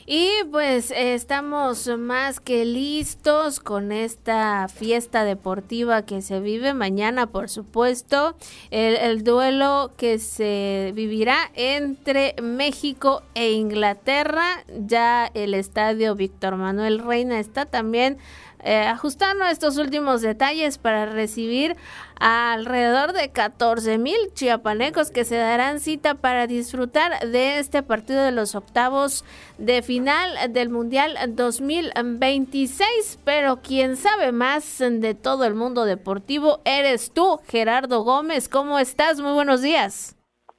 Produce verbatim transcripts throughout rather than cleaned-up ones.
Y pues eh, estamos más que listos con esta fiesta deportiva que se vive mañana, por supuesto, el, el duelo que se vivirá entre México e Inglaterra. Ya el estadio Víctor Manuel Reina está también eh, ajustando estos últimos detalles para recibir a alrededor de catorce mil chiapanecos que se darán cita para disfrutar de este partido de los octavos de final del Mundial dos mil veintiséis. Pero quien sabe más de todo el mundo deportivo eres tú, Gerardo Gómez. ¿Cómo estás? Muy buenos días.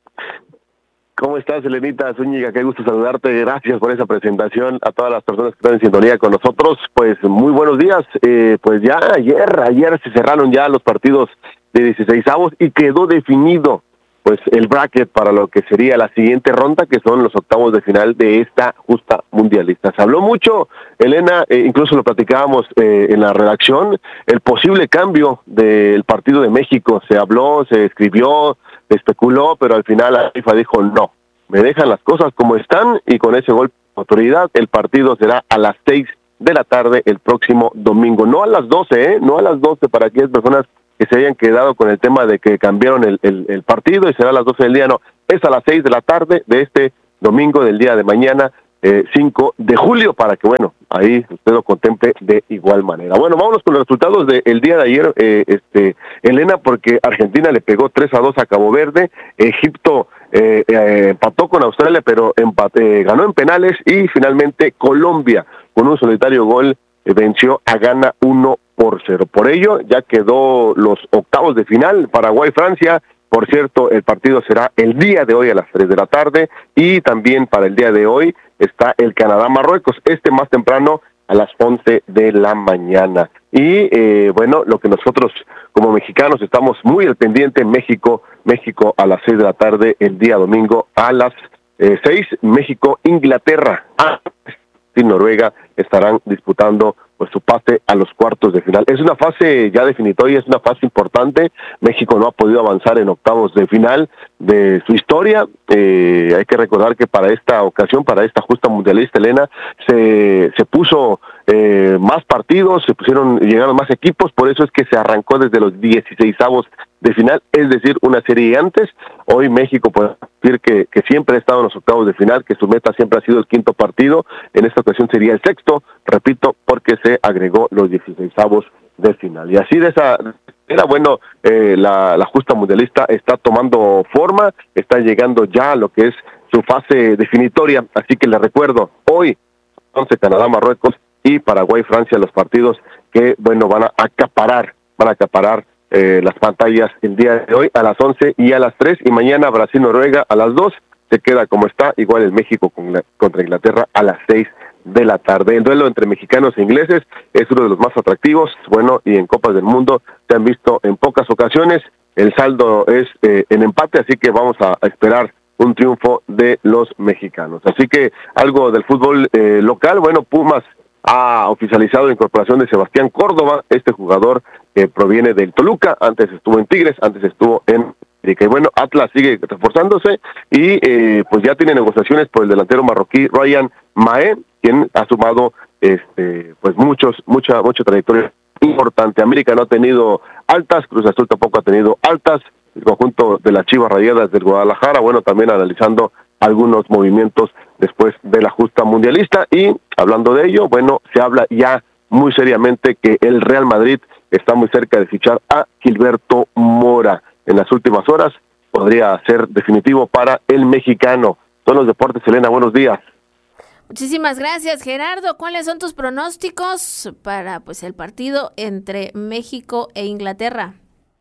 ¿Cómo estás, Elenita Zúñiga? Qué gusto saludarte. Gracias por esa presentación. A todas las personas que están en sintonía con nosotros, pues muy buenos días. Eh, pues ya ayer, ayer se cerraron ya los partidos de dieciseisavos y quedó definido pues el bracket para lo que sería la siguiente ronda, que son los octavos de final de esta justa mundialista. Se habló mucho, Elena, eh, incluso lo platicábamos eh, en la redacción, el posible cambio del partido de México. Se habló, se escribió, se especuló, pero al final la FIFA dijo no, me dejan las cosas como están, y con ese golpe de autoridad el partido será a las seis de la tarde el próximo domingo, no a las doce, ¿eh? no a las doce para aquellas personas que se hayan quedado con el tema de que cambiaron el, el, el partido y será a las doce del día, no, es a las seis de la tarde de este domingo del día de mañana, eh, cinco de julio, para que, bueno, ahí usted lo contemple de igual manera. Bueno, vámonos con los resultados del día de ayer, eh, este Elena, porque Argentina le pegó tres a dos a Cabo Verde, Egipto eh, eh, empató con Australia, pero empate, eh, ganó en penales, y finalmente Colombia, con un solitario gol, eh, venció a Ghana uno por cero. Por ello, ya quedó los octavos de final, Paraguay-Francia. Por cierto, el partido será el día de hoy a las tres de la tarde, y también para el día de hoy está el Canadá-Marruecos, este más temprano a las once de la mañana. Y eh, bueno, lo que nosotros como mexicanos estamos muy al pendiente, México, México a las seis de la tarde el día domingo a las eh, seis, México-Inglaterra. Ah, y Noruega estarán disputando pues su pase a los cuartos de final. Es una fase ya definitoria, es una fase importante. México no ha podido avanzar en octavos de final de su historia. Eh, hay que recordar que para esta ocasión, para esta justa mundialista, Elena, se, se puso eh, más partidos, se pusieron, llegaron más equipos, por eso es que se arrancó desde los dieciseisavos de final, es decir, una serie antes. Hoy México puede decir que, que siempre ha estado en los octavos de final, que su meta siempre ha sido el quinto partido. En esta ocasión sería el sexto, repito, porque se agregó los dieciseisavos de final. Y así de esa era bueno, eh, la, la justa mundialista está tomando forma, está llegando ya a lo que es su fase definitoria. Así que les recuerdo, hoy once Canadá, Marruecos y Paraguay, Francia, los partidos que, bueno, van a acaparar, van a acaparar Eh, las pantallas el día de hoy a las once y a las tres, y mañana Brasil-Noruega a las dos, se queda como está, igual el México con la, contra Inglaterra a las seis de la tarde. El duelo entre mexicanos e ingleses es uno de los más atractivos, bueno, y en Copas del Mundo se han visto en pocas ocasiones. El saldo es eh, en empate, así que vamos a, a esperar un triunfo de los mexicanos. Así que algo del fútbol eh, local, bueno, Pumas ha oficializado la incorporación de Sebastián Córdoba, este jugador que proviene del Toluca, antes estuvo en Tigres, antes estuvo en América. Y bueno, Atlas sigue reforzándose y eh, pues ya tiene negociaciones por el delantero marroquí Ryan Mahé, quien ha sumado este pues muchos, mucha, mucha trayectoria importante. América no ha tenido altas, Cruz Azul tampoco ha tenido altas, el conjunto de las Chivas Rayadas del Guadalajara, bueno, también analizando algunos movimientos después de la justa mundialista. Y hablando de ello, bueno, se habla ya muy seriamente que el Real Madrid está muy cerca de fichar a Gilberto Mora. En las últimas horas podría ser definitivo para el mexicano. Son los deportes, Elena, buenos días. Muchísimas gracias, Gerardo. ¿Cuáles son tus pronósticos para pues el partido entre México e Inglaterra?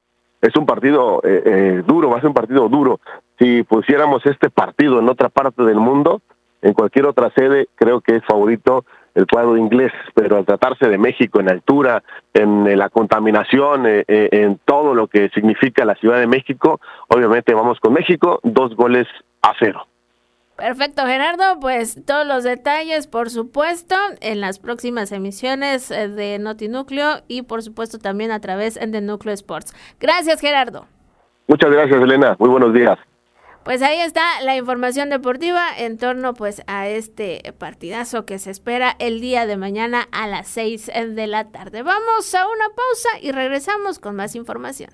Es un partido eh, eh, duro, va a ser un partido duro. Si pusiéramos este partido en otra parte del mundo, en cualquier otra sede, creo que es favorito el cuadro inglés, pero al tratarse de México, en altura, en, en la contaminación, eh, eh, en todo lo que significa la Ciudad de México, obviamente vamos con México, dos goles a cero. Perfecto, Gerardo, pues todos los detalles, por supuesto, en las próximas emisiones de Notinúcleo y por supuesto también a través de Núcleo Sports. Gracias, Gerardo. Muchas gracias, Elena. Muy buenos días. Pues ahí está la información deportiva en torno pues a este partidazo que se espera el día de mañana a las seis de la tarde. Vamos a una pausa y regresamos con más información.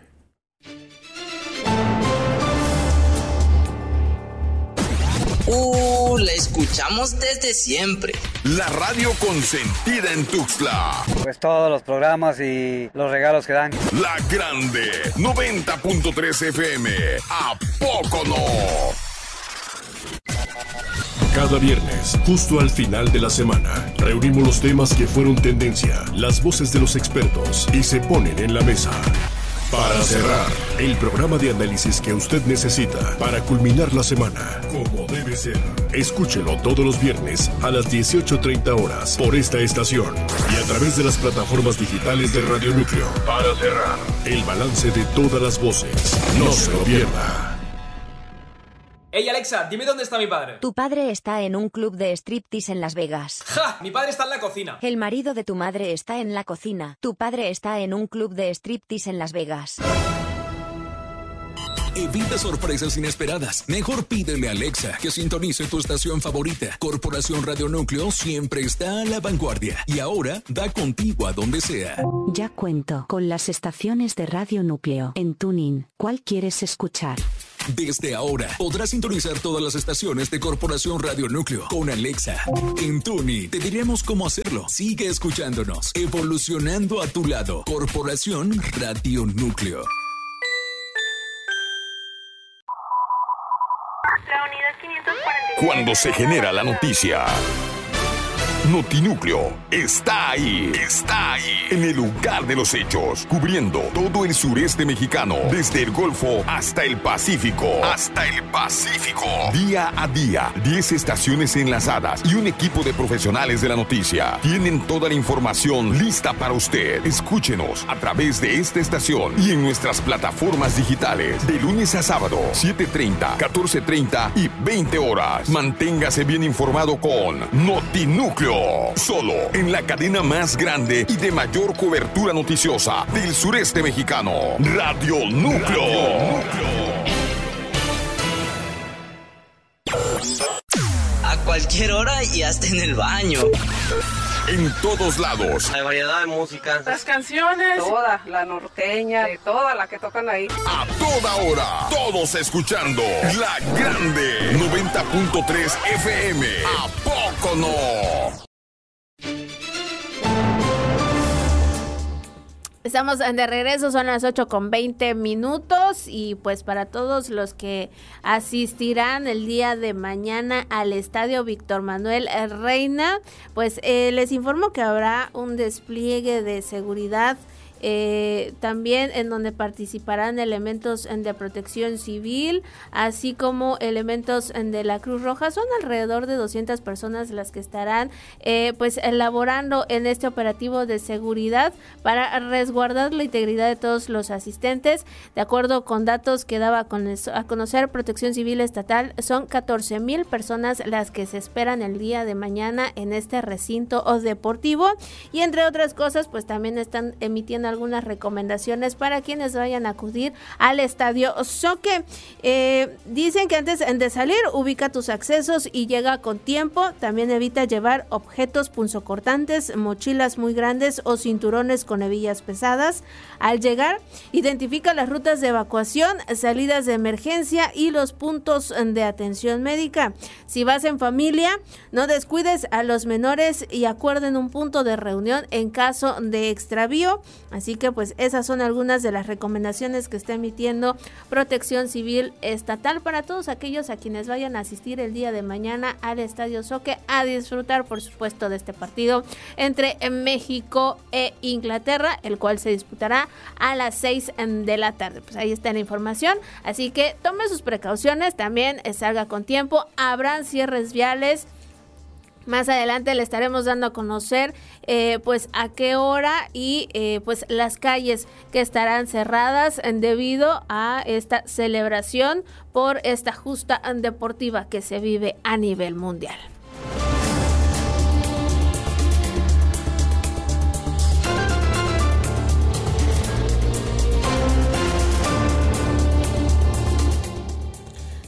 Uh, la escuchamos desde siempre. La radio consentida en Tuxtla. Pues todos los programas y los regalos que dan. La Grande, noventa punto tres F M. ¿A poco no? Cada viernes, justo al final de la semana, reunimos los temas que fueron tendencia, las voces de los expertos y se ponen en la mesa. Para cerrar, el programa de análisis que usted necesita para culminar la semana, como debe ser. Escúchelo todos los viernes a las dieciocho treinta horas por esta estación y a través de las plataformas digitales de Radio Núcleo. Para cerrar, el balance de todas las voces. No se lo pierda. Ey, Alexa, dime dónde está mi padre. Tu padre está en un club de striptease en Las Vegas. ¡Ja! Mi padre está en la cocina. El marido de tu madre está en la cocina. Tu padre está en un club de striptease en Las Vegas. Evita sorpresas inesperadas. Mejor pídele a Alexa que sintonice tu estación favorita. Corporación Radio Núcleo siempre está a la vanguardia y ahora da contigo a donde sea. Ya cuento con las estaciones de Radio Núcleo en TuneIn. ¿Cuál quieres escuchar? Desde ahora podrás sintonizar todas las estaciones de Corporación Radio Núcleo con Alexa. En TuneIn te diremos cómo hacerlo. Sigue escuchándonos, evolucionando a tu lado. Corporación Radio Núcleo. Cuando se genera la noticia, Notinúcleo está ahí, está ahí, en el lugar de los hechos, cubriendo todo el sureste mexicano, desde el Golfo hasta el Pacífico, hasta el Pacífico. Día a día, diez estaciones enlazadas y un equipo de profesionales de la noticia tienen toda la información lista para usted. Escúchenos a través de esta estación y en nuestras plataformas digitales, de lunes a sábado, siete treinta, catorce treinta y veinte horas. Manténgase bien informado con Notinúcleo. Solo en la cadena más grande y de mayor cobertura noticiosa del sureste mexicano, Radio Núcleo. Radio Núcleo. A cualquier hora y hasta en el baño. En todos lados. Hay variedad de música. Las canciones. Toda, la norteña, de toda la que tocan ahí. A toda hora. Todos escuchando La Grande. noventa punto tres F M. ¿A poco no? Estamos de regreso, son las ocho con veinte minutos y pues para todos los que asistirán el día de mañana al Estadio Víctor Manuel Reina, pues eh, les informo que habrá un despliegue de seguridad Eh, también en donde participarán elementos de protección civil, así como elementos de la Cruz Roja. Son alrededor de doscientas personas las que estarán eh, pues elaborando en este operativo de seguridad para resguardar la integridad de todos los asistentes. De acuerdo con datos que daba a conocer Protección Civil Estatal, son catorce mil personas las que se esperan el día de mañana en este recinto deportivo, y entre otras cosas pues también están emitiendo algunas recomendaciones para quienes vayan a acudir al Estadio Zoque. Eh, dicen que antes de salir, ubica tus accesos y llega con tiempo. También evita llevar objetos punzocortantes, mochilas muy grandes o cinturones con hebillas pesadas. Al llegar, identifica las rutas de evacuación, salidas de emergencia y los puntos de atención médica. Si vas en familia, no descuides a los menores y acuerden un punto de reunión en caso de extravío. Así que pues esas son algunas de las recomendaciones que está emitiendo Protección Civil Estatal para todos aquellos a quienes vayan a asistir el día de mañana al Estadio Zoque a disfrutar, por supuesto, de este partido entre México e Inglaterra, el cual se disputará a las seis de la tarde. Pues ahí está la información, así que tome sus precauciones, también salga con tiempo, habrán cierres viales. Más adelante le estaremos dando a conocer eh, pues a qué hora y eh, pues las calles que estarán cerradas debido a esta celebración por esta justa deportiva que se vive a nivel mundial.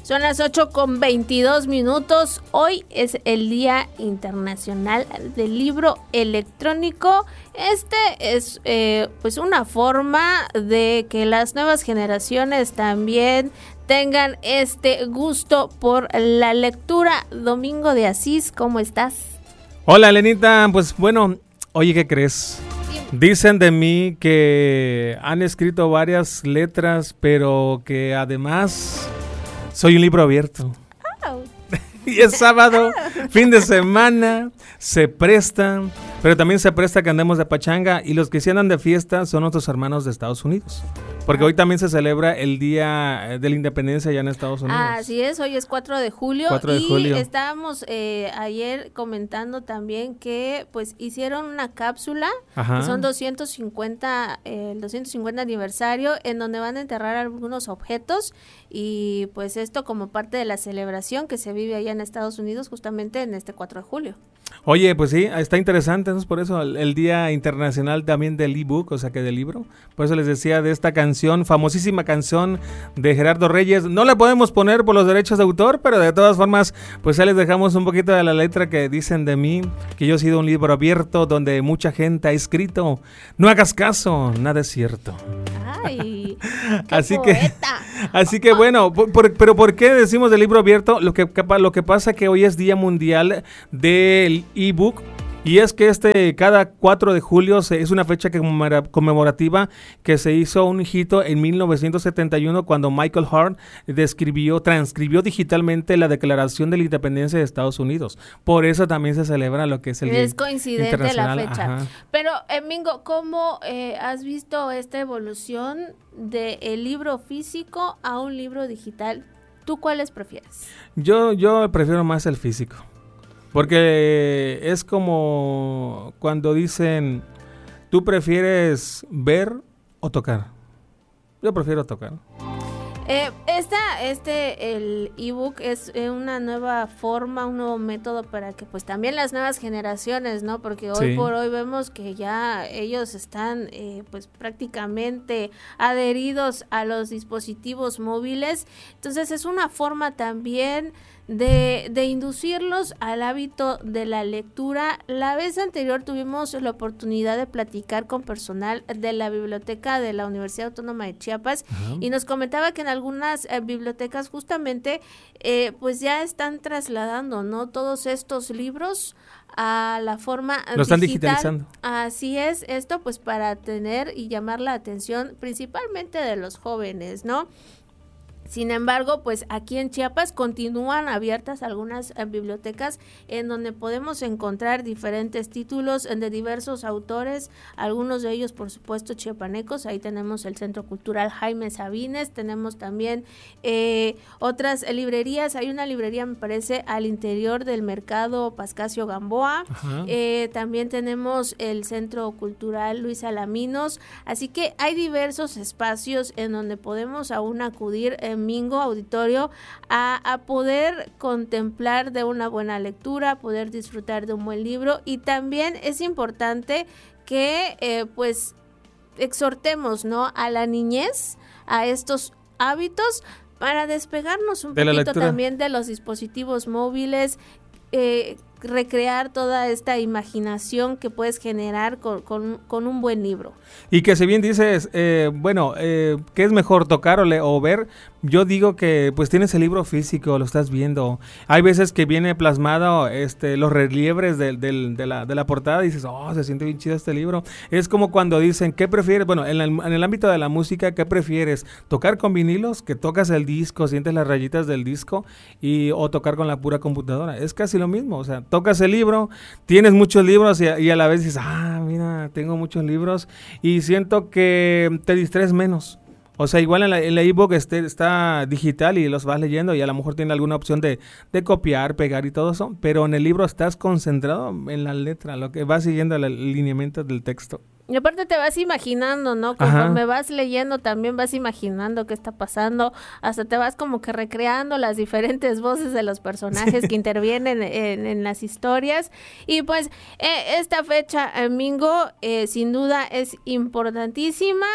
Son las ocho con veintidós minutos. Hoy es el Día Internacional del Libro Electrónico. Este es eh, pues una forma de que las nuevas generaciones también tengan este gusto por la lectura. Domingo de Asís, ¿cómo estás? Hola, Elenita. Pues bueno, oye, ¿qué crees? Dicen de mí que han escrito varias letras, pero que además soy un libro abierto. Oh. Y es sábado, fin de semana, se presta, pero también se presta que andemos de pachanga, y los que sí andan de fiesta son nuestros hermanos de Estados Unidos. Porque hoy también se celebra el Día de la Independencia allá en Estados Unidos. Así es, hoy es cuatro de julio. cuatro de y julio. estábamos eh, ayer comentando también que pues hicieron una cápsula, Ajá. que son doscientos cincuenta, eh, el doscientos cincuenta aniversario, en donde van a enterrar algunos objetos, y pues esto como parte de la celebración que se vive allá en Estados Unidos justamente en este cuatro de julio. Oye, pues sí, está interesante, entonces por eso el, el Día Internacional también del ebook, o sea que del libro. Por eso les decía de esta canción, famosísima canción de Gerardo Reyes. No la podemos poner por los derechos de autor, pero de todas formas, pues ya les dejamos un poquito de la letra que dicen de mí, que yo he sido un libro abierto donde mucha gente ha escrito. No hagas caso, nada es cierto. Ay, qué así poeta. que, así que bueno, por, por, pero ¿por qué decimos del libro abierto? Lo que, lo que pasa que hoy es Día Mundial del ebook, y es que este cada cuatro de julio se, es una fecha conmemorativa que se hizo un hito en mil novecientos setenta y uno cuando Michael Hart describió, transcribió digitalmente la Declaración de la Independencia de Estados Unidos. Por eso también se celebra lo que es el Día Es coincidente la fecha. Ajá. Pero, eh, Mingo, ¿cómo eh, has visto esta evolución del libro físico a un libro digital? ¿Tú cuáles prefieres? Yo, yo prefiero más el físico. Porque es como cuando dicen, ¿tú prefieres ver o tocar? Yo prefiero tocar. Eh, esta, este, el ebook es eh, una nueva forma, un nuevo método para que pues también las nuevas generaciones, ¿no? Porque hoy sí. por hoy vemos que ya ellos están eh, pues prácticamente adheridos a los dispositivos móviles. Entonces es una forma también de, de inducirlos al hábito de la lectura. La vez anterior tuvimos la oportunidad de platicar con personal de la biblioteca de la Universidad Autónoma de Chiapas. Ajá. Y nos comentaba que en algunas eh, bibliotecas justamente eh, pues ya están trasladando, ¿no?, todos estos libros a la forma Lo están digital. digitalizando. Así es, esto pues para tener y llamar la atención principalmente de los jóvenes, ¿no? Sin embargo, pues aquí en Chiapas continúan abiertas algunas eh, bibliotecas en donde podemos encontrar diferentes títulos de diversos autores, algunos de ellos por supuesto chiapanecos. Ahí tenemos el Centro Cultural Jaime Sabines, tenemos también eh, otras eh, librerías. Hay una librería, me parece, al interior del Mercado Pascasio Gamboa. Eh, también tenemos el Centro Cultural Luis Alaminos, así que hay diversos espacios en donde podemos aún acudir eh, Mingo, auditorio, a, a poder contemplar de una buena lectura, poder disfrutar de un buen libro. Y también es importante que eh, pues exhortemos, ¿no?, a la niñez a estos hábitos para despegarnos un poquito también de los dispositivos móviles, eh, recrear toda esta imaginación que puedes generar con, con, con un buen libro. Y que si bien dices, eh, bueno, eh, ¿qué es mejor, tocar o, le, o ver? Yo digo que pues tienes el libro físico, lo estás viendo. Hay veces que viene plasmado este, los relieves de, de, de, la, de la portada y dices, oh, se siente bien chido este libro. Es como cuando dicen, ¿qué prefieres? Bueno, en, la, en el ámbito de la música, ¿qué prefieres? ¿Tocar con vinilos? Que tocas el disco, sientes las rayitas del disco, y o tocar con la pura computadora. Es casi lo mismo, o sea, tocas el libro, tienes muchos libros y a, y a la vez dices, ah, mira, tengo muchos libros y siento que te distraes menos. O sea, igual en la, en la ebook este, está digital y los vas leyendo y a lo mejor tiene alguna opción de, de copiar, pegar y todo eso, pero en el libro estás concentrado en la letra, lo que vas siguiendo el, el lineamiento del texto. Y aparte te vas imaginando, ¿no? Conforme Ajá. vas leyendo también vas imaginando qué está pasando, hasta te vas como que recreando las diferentes voces de los personajes sí. que intervienen en, en las historias. Y pues eh, esta fecha, eh, Mingo, eh, sin duda es importantísima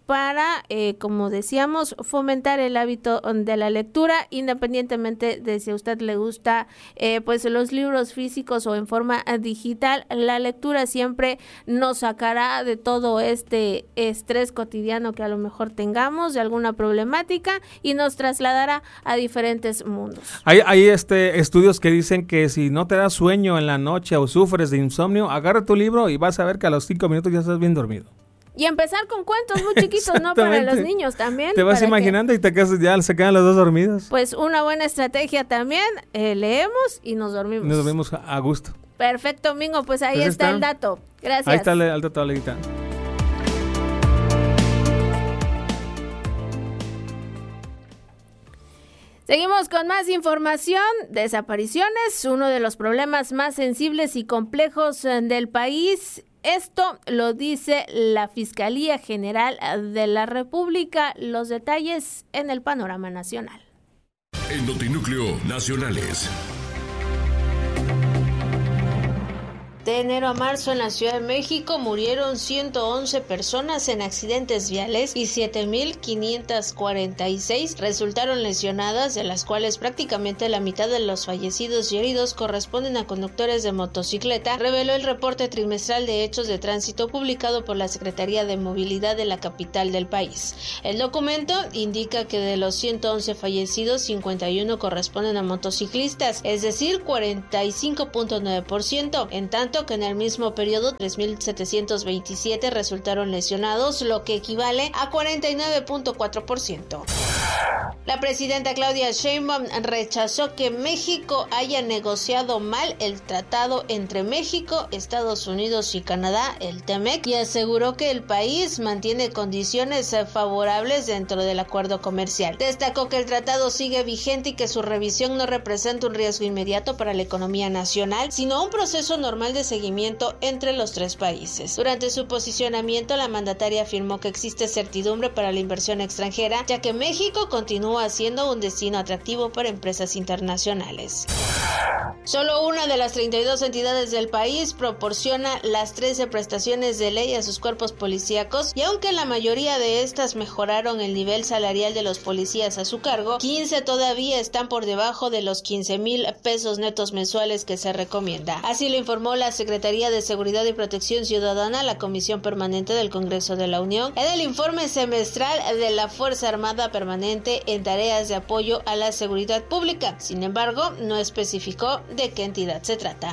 para, eh, como decíamos, fomentar el hábito de la lectura, independientemente de si a usted le gusta eh, pues los libros físicos o en forma digital. La lectura siempre nos sacará de todo este estrés cotidiano que a lo mejor tengamos, de alguna problemática, y nos trasladará a diferentes mundos. Hay, hay este estudios que dicen que si no te da sueño en la noche o sufres de insomnio, agarra tu libro y vas a ver que a los cinco minutos ya estás bien dormido. Y empezar con cuentos muy chiquitos, ¿no? Para los niños también. Te vas imaginando que, y te quedas, ya se quedan los dos dormidos. Pues una buena estrategia también, eh, leemos y nos dormimos. Nos dormimos a gusto. Perfecto, Mingo, pues ahí pues está, está el dato. Gracias. Ahí está el, el dato, Aleguita. Seguimos con más información. Desapariciones, uno de los problemas más sensibles y complejos del país. Esto lo dice la Fiscalía General de la República. Los detalles en el panorama nacional. En Notinúcleo Nacionales. De enero a marzo en la Ciudad de México murieron ciento once personas en accidentes viales y siete mil quinientas cuarenta y seis resultaron lesionadas, de las cuales prácticamente la mitad de los fallecidos y heridos corresponden a conductores de motocicleta, reveló el reporte trimestral de hechos de tránsito publicado por la Secretaría de Movilidad de la capital del país. El documento indica que de los ciento once fallecidos, cincuenta y uno corresponden a motociclistas, es decir, cuarenta y cinco punto nueve por ciento, en tanto que en el mismo periodo tres mil setecientos veintisiete resultaron lesionados, lo que equivale a cuarenta y nueve punto cuatro por ciento. La presidenta Claudia Sheinbaum rechazó que México haya negociado mal el tratado entre México, Estados Unidos y Canadá, el TEMEC, y aseguró que el país mantiene condiciones favorables dentro del acuerdo comercial. Destacó que el tratado sigue vigente y que su revisión no representa un riesgo inmediato para la economía nacional, sino un proceso normal de seguimiento entre los tres países. Durante su posicionamiento, la mandataria afirmó que existe certidumbre para la inversión extranjera, ya que México continúa siendo un destino atractivo para empresas internacionales. Solo una de las treinta y dos entidades del país proporciona las trece prestaciones de ley a sus cuerpos policíacos, y aunque la mayoría de estas mejoraron el nivel salarial de los policías a su cargo, quince todavía están por debajo de los quince mil pesos netos mensuales que se recomienda. Así lo informó la Secretaría de Seguridad y Protección Ciudadana, la Comisión Permanente del Congreso de la Unión, en el informe semestral de la Fuerza Armada Permanente en tareas de apoyo a la seguridad pública. Sin embargo, no especificó de qué entidad se trata.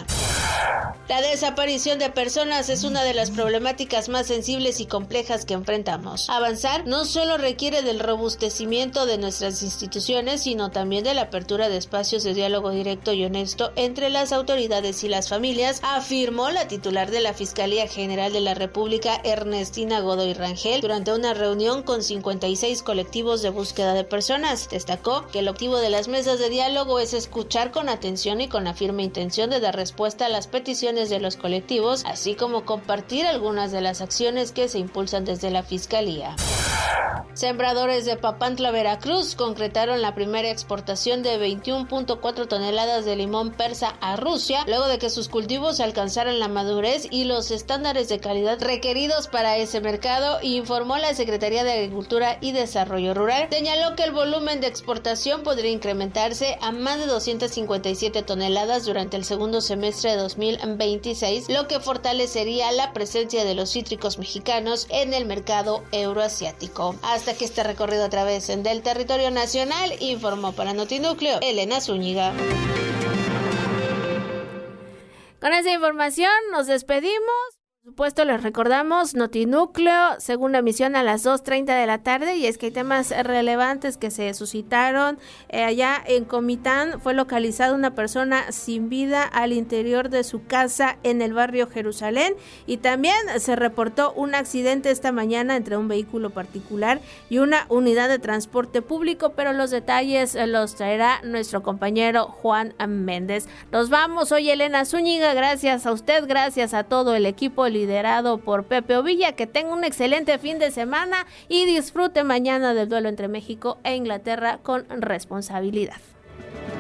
La desaparición de personas es una de las problemáticas más sensibles y complejas que enfrentamos. Avanzar no solo requiere del robustecimiento de nuestras instituciones, sino también de la apertura de espacios de diálogo directo y honesto entre las autoridades y las familias, afirmó la titular de la Fiscalía General de la República, Ernestina Godoy Rangel, durante una reunión con cincuenta y seis colectivos de búsqueda de personas. Destacó que el objetivo de las mesas de diálogo es escuchar con atención y con la firme intención de dar respuesta a las peticiones de los colectivos, así como compartir algunas de las acciones que se impulsan desde la Fiscalía. Sembradores de Papantla, Veracruz, concretaron la primera exportación de veintiuno punto cuatro toneladas de limón persa a Rusia, luego de que sus cultivos alcanzaran la madurez y los estándares de calidad requeridos para ese mercado, informó la Secretaría de Agricultura y Desarrollo Rural. Señaló que el volumen de exportación podría incrementarse a más de doscientas cincuenta y siete toneladas durante el segundo semestre de dos mil veintiséis, lo que fortalecería la presencia de los cítricos mexicanos en el mercado euroasiático. Hasta que este recorrido a través del territorio nacional, informó para Notinúcleo Elena Zúñiga. Con esa información nos despedimos. Por supuesto, les recordamos Notinúcleo, segunda emisión a las dos treinta de la tarde, y es que hay temas relevantes que se suscitaron eh, allá en Comitán. Fue localizada una persona sin vida al interior de su casa en el barrio Jerusalén, y también se reportó un accidente esta mañana entre un vehículo particular y una unidad de transporte público, pero los detalles los traerá nuestro compañero Juan Méndez. Nos vamos, soy Elena Zúñiga, gracias a usted, gracias a todo el equipo liderado por Pepe Ovilla. Que tenga un excelente fin de semana y disfrute mañana del duelo entre México e Inglaterra con responsabilidad.